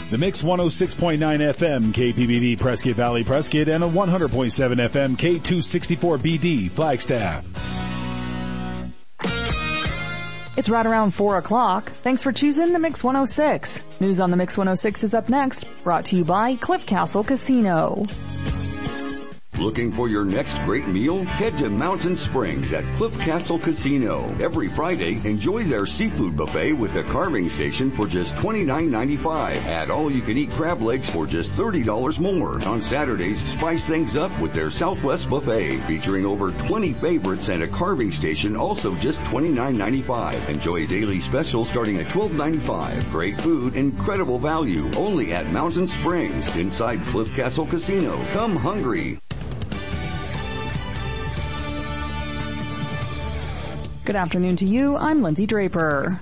The Mix 106.9 FM KPBD Prescott Valley Prescott and a 100.7 FM K264BD Flagstaff. It's right around 4 o'clock. Thanks for choosing the Mix 106. News on the Mix 106 is up next, brought to you by Cliff Castle Casino. Looking for your next great meal? Head to Mountain Springs at Cliff Castle Casino. Every Friday, enjoy their seafood buffet with a carving station for just $29.95. Add all-you-can-eat crab legs for just $30 more. On Saturdays, spice things up with their Southwest Buffet, featuring over 20 favorites and a carving station, also just $29.95. Enjoy daily specials starting at $12.95. Great food, incredible value, only at Mountain Springs, inside Cliff Castle Casino. Come hungry. Good afternoon to you. I'm Lindsay Draper.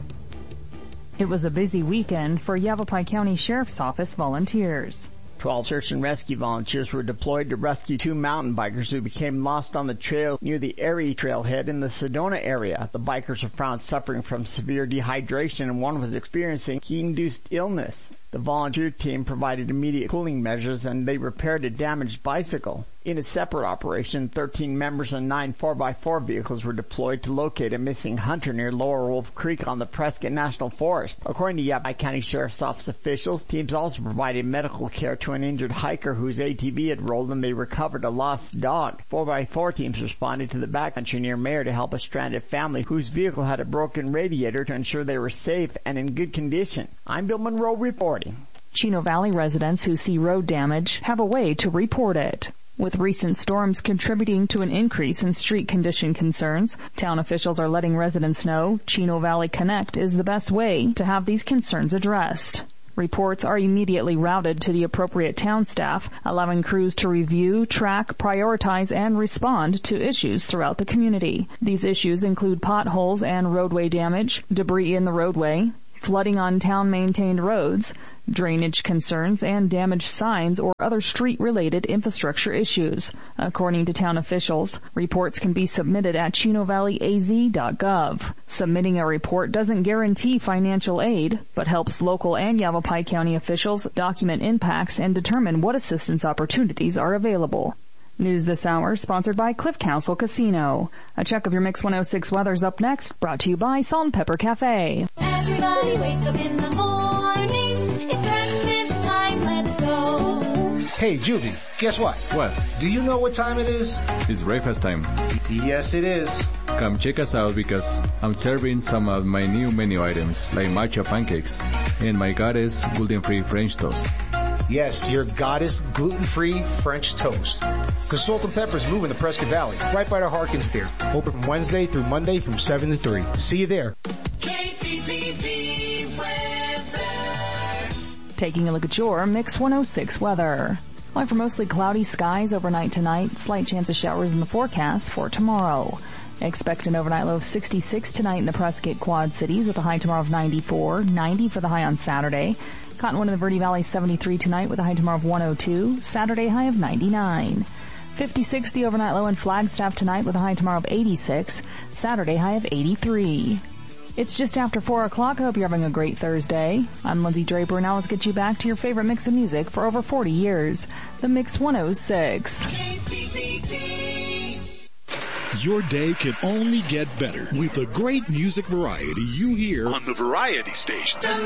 It was a busy weekend for Yavapai County Sheriff's Office volunteers. 12 search and rescue volunteers were deployed to rescue 2 mountain bikers who became lost on the trail near the Erie trailhead in the Sedona area. The bikers were found suffering from severe dehydration and one was experiencing heat-induced illness. The volunteer team provided immediate cooling measures and they repaired a damaged bicycle. In a separate operation, 13 members and 9 4x4 vehicles were deployed to locate a missing hunter near Lower Wolf Creek on the Prescott National Forest. According to Yavapai County Sheriff's Office officials, teams also provided medical care to an injured hiker whose ATV had rolled and they recovered a lost dog. 4x4 teams responded to the backcountry near Mayor to help a stranded family whose vehicle had a broken radiator to ensure they were safe and in good condition. I'm Bill Monroe reporting. Chino Valley residents who see road damage have a way to report it. With recent storms contributing to an increase in street condition concerns, town officials are letting residents know Chino Valley Connect is the best way to have these concerns addressed. Reports are immediately routed to the appropriate town staff, allowing crews to review, track, prioritize, and respond to issues throughout the community. These issues include potholes and roadway damage, debris in the roadway, flooding on town-maintained roads, drainage concerns, and damaged signs or other street-related infrastructure issues. According to town officials, reports can be submitted at ChinoValleyAZ.gov. Submitting a report doesn't guarantee financial aid, but helps local and Yavapai County officials document impacts and determine what assistance opportunities are available. News this hour sponsored by Cliff Castle Casino. A check of your Mix 106 weather's up next, brought to you by Salt and Pepper Cafe. Everybody wake up in the morning. It's breakfast time, let's go. Hey, Juvie, guess what? What? Do you know what time it is? It's breakfast time. Yes, it is. Come check us out because I'm serving some of my new menu items like matcha pancakes and my goddess gluten-free French toast. Yes, your goddess gluten-free French toast. Because Salt and Pepper's moving to Prescott Valley, right by the Harkins there. Open from Wednesday through Monday from 7 to 3. See you there. KPPB weather. Taking a look at your Mix 106 weather. Well, for mostly cloudy skies overnight tonight, slight chance of showers in the forecast for tomorrow. Expect an overnight low of 66 tonight in the Prescott Quad Cities with a high tomorrow of 94, 90 for the high on Saturday. Cottonwood in the Verde Valley 73 tonight with a high tomorrow of 102, Saturday high of 99. 56 the overnight low in Flagstaff tonight with a high tomorrow of 86, Saturday high of 83. It's just after 4 o'clock. I hope you're having a great Thursday. I'm Lindsay Draper. Now let's get you back to your favorite mix of music for over 40 years. The Mix 106. Your day can only get better with the great music variety you hear on the Variety Station.